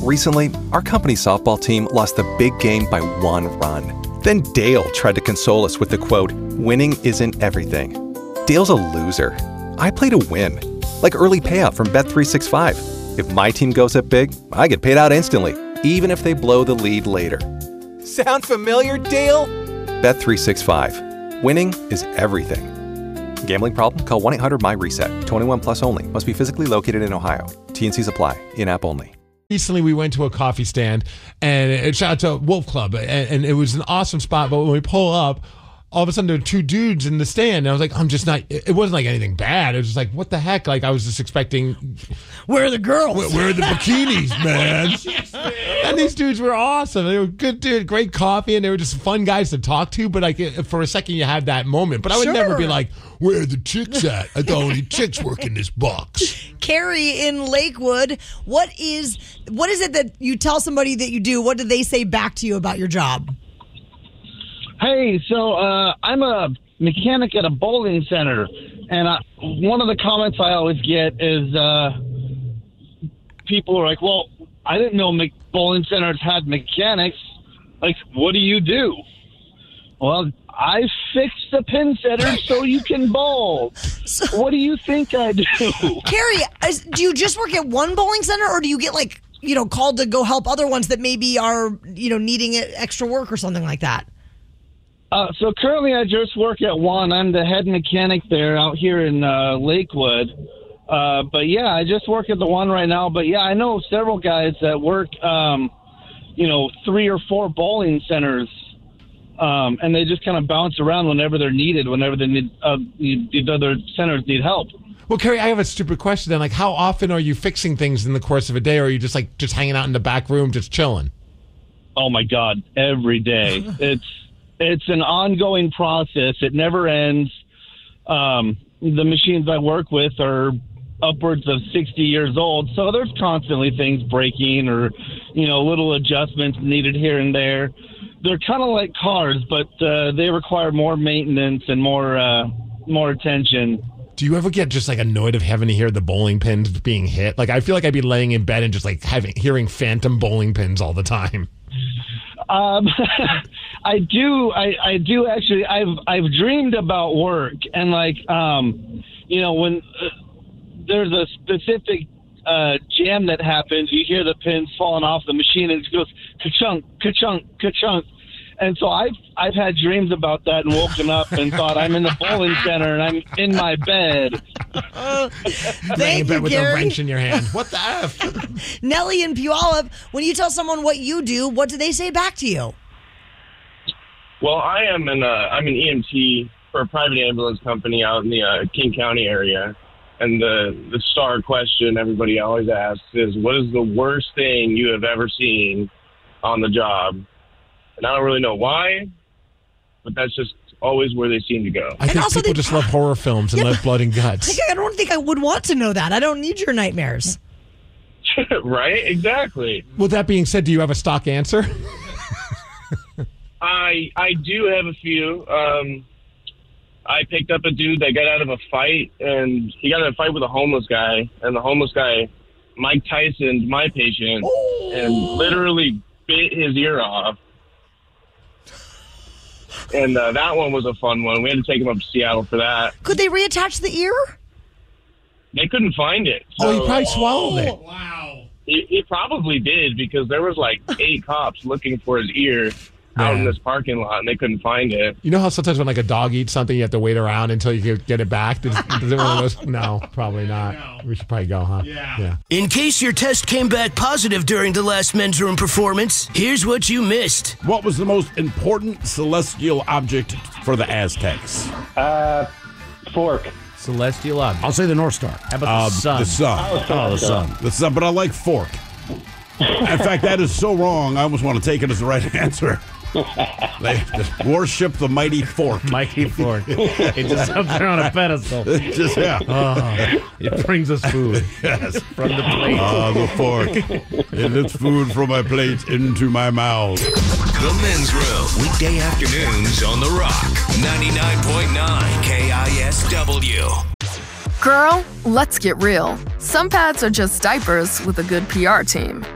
Recently, our company's softball team lost the big game by 1 run. Then Dale tried to console us with the quote, "Winning isn't everything." Dale's a loser. I play to win. Like early payout from Bet365. If my team goes up big, I get paid out instantly, even if they blow the lead later. Sound familiar, Dale? Bet365. Winning is everything. Gambling problem? Call 1-800-MY-RESET. 21 plus only. Must be physically located in Ohio. T&Cs apply. In-app only. Recently, we went to a coffee stand, and shout out to Wolf Club, and it was an awesome spot. But when we pull up, all of a sudden there were 2 dudes in the stand, and I was like, I'm just not. It wasn't like anything bad. It was just like, what the heck? Like I was just expecting. Where are the girls? Where are the bikinis, man? And these dudes were awesome. They were good dude, great coffee, and they were just fun guys to talk to. But like for a second, you had that moment. But I would never be like, where are the chicks at? I thought only chicks work in this box. Carrie in Lakewood, what is it that you tell somebody that you do? What do they say back to you about your job? Hey, so I'm a mechanic at a bowling center, and one of the comments I always get is people are like, well, I didn't know bowling centers had mechanics. Like, what do you do? Well, I fix the pin setters so you can bowl. What do you think I do? Carrie, do you just work at one bowling center, or do you get called to go help other ones that maybe are, needing extra work or something like that? So currently I just work at one. I'm the head mechanic there out here in Lakewood. But yeah, I just work at the one right now. But yeah, I know several guys that work, 3 or 4 bowling centers. And they just kind of bounce around whenever they're needed, whenever they need, the other centers need help. Well, Carrie, I have a stupid question then. Like, how often are you fixing things in the course of a day, or are you just hanging out in the back room, just chilling? Oh my God, every day. It's an ongoing process. It never ends. The machines I work with are upwards of 60 years old, so there's constantly things breaking or, little adjustments needed here and there. They're kind of like cars, but they require more maintenance and more attention. Do you ever get just annoyed of having to hear the bowling pins being hit? Like, I feel like I'd be laying in bed and just hearing phantom bowling pins all the time. I do actually. I've dreamed about work, and when there's a specific jam that happens, you hear the pins falling off the machine, and it goes ka-chunk, ka-chunk, ka-chunk. And so I've had dreams about that and woken up and thought I'm in the bowling center and I'm in my bed. Thank you, with Gary. a wrench in your hand. What the F? Nellie in Puyallup, when you tell someone what you do, what do they say back to you? Well, I'm an EMT for a private ambulance company out in the King County area. And the star question everybody always asks is, what is the worst thing you have ever seen on the job? And I don't really know why, but that's just always where they seem to go. I think people just love horror films and love blood and guts. I don't think I would want to know that. I don't need your nightmares. Right? Exactly. With that being said, do you have a stock answer? I do have a few. I picked up a dude that got out of a fight, and he got in a fight with a homeless guy, and the homeless guy, Mike Tyson's my patient, and literally bit his ear off. And that one was a fun one. We had to take him up to Seattle for that. Could they reattach the ear? They couldn't find it. So, he probably swallowed it. Wow. He probably did, because there was 8 cops looking for his ear out in this parking lot, and they couldn't find it. You know how sometimes when a dog eats something, you have to wait around until you get it back? Does it one of those? No, probably not. No. We should probably go, huh? Yeah. In case your test came back positive during the last men's room performance, here's what you missed. What was the most important celestial object for the Aztecs? Fork. Celestial object. I'll say the North Star. How about the sun? The sun. The sun. The sun, but I like fork. In fact, that is so wrong, I almost want to take it as the right answer. They just worship the mighty fork. Mighty fork. It just up there on a pedestal. It brings us food. Yes. From the plate. The fork. It lifts food from my plate into my mouth. The Men's Room, weekday afternoons on The Rock. 99.9 KISW. Girl, let's get real. Some pads are just diapers with a good PR team.